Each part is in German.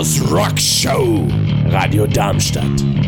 Boros Rock Show, Radio Darmstadt.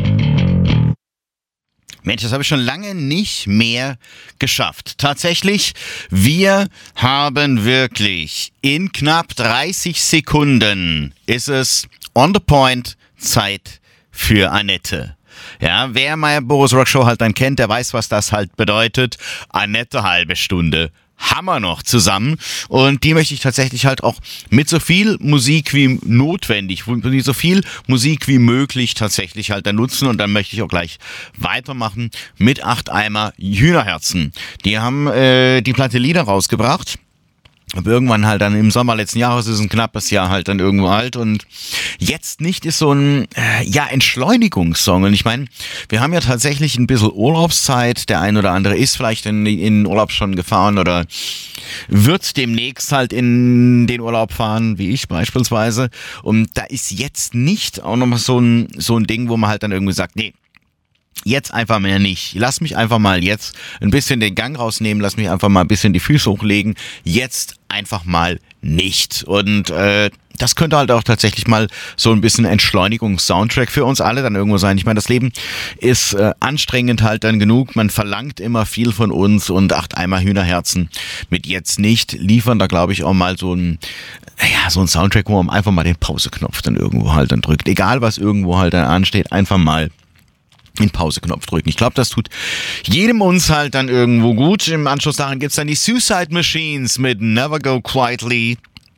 Mensch, das habe ich schon lange nicht mehr geschafft. Tatsächlich, wir haben wirklich in knapp 30 Sekunden ist es on the point Zeit für Annette. Ja, wer meine Boros Rock Show halt dann kennt, der weiß, was das halt bedeutet. Annette, halbe Stunde haben wir noch zusammen und die möchte ich tatsächlich halt auch mit so viel Musik wie notwendig, so viel Musik wie möglich tatsächlich halt dann nutzen und dann möchte ich auch gleich weitermachen mit 8 Eimer Hühnerherzen. Die haben die Platte Lieder rausgebracht. Aber irgendwann halt dann im Sommer letzten Jahres, ist ein knappes Jahr halt dann irgendwo alt und jetzt nicht ist so ein Entschleunigungssong und ich meine, wir haben ja tatsächlich ein bisschen Urlaubszeit, der ein oder andere ist vielleicht in Urlaub schon gefahren oder wird demnächst halt in den Urlaub fahren, wie ich beispielsweise, und da ist jetzt nicht auch nochmal so ein Ding, wo man halt dann irgendwie sagt, nee, jetzt einfach mehr nicht. Lass mich einfach mal jetzt ein bisschen den Gang rausnehmen, lass mich einfach mal ein bisschen die Füße hochlegen. Jetzt einfach mal nicht. Und das könnte halt auch tatsächlich mal so ein bisschen Entschleunigungs-Soundtrack für uns alle dann irgendwo sein. Ich meine, das Leben ist anstrengend halt dann genug. Man verlangt immer viel von uns und 8 Eimer Hühnerherzen mit jetzt nicht liefern da, glaube ich, auch mal so ein Soundtrack, wo man einfach mal den Pause-Knopf dann irgendwo halt dann drückt. Egal, was irgendwo halt dann ansteht, einfach mal den Pause-Knopf drücken. Ich glaube, das tut jedem uns halt dann irgendwo gut. Im Anschluss daran gibt's dann die Suicide Machines mit Never Go Quietly.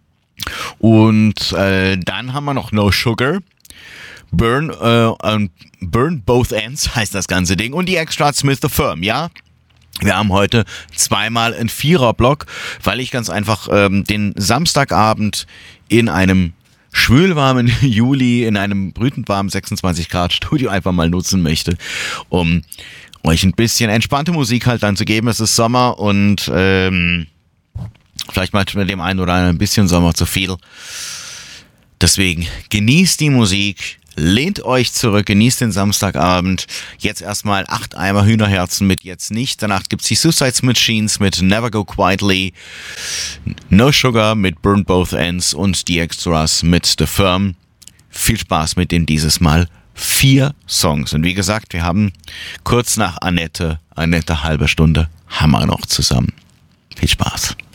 Und dann haben wir noch No Sugar. Burn Both Ends heißt das ganze Ding. Und die Extras with the Firm, ja? Wir haben heute zweimal einen Vierer-Block, weil ich ganz einfach den Samstagabend in einem schwülwarmen Juli in einem brütend warmen 26 Grad Studio einfach mal nutzen möchte, um euch ein bisschen entspannte Musik halt dann zu geben. Es ist Sommer und vielleicht manchmal dem einen oder anderen ein bisschen Sommer zu viel. Deswegen genießt die Musik, lehnt euch zurück, genießt den Samstagabend. Jetzt erstmal 8 Eimer Hühnerherzen mit jetzt nicht. Danach gibt's die Suicide Machines mit Never Go Quietly, No Sugar mit Burn Both Ends und die Extras mit The Firm. Viel Spaß mit den dieses Mal 4 Songs. Und wie gesagt, wir haben kurz nach Annette, halbe Stunde, haben wir noch zusammen. Viel Spaß.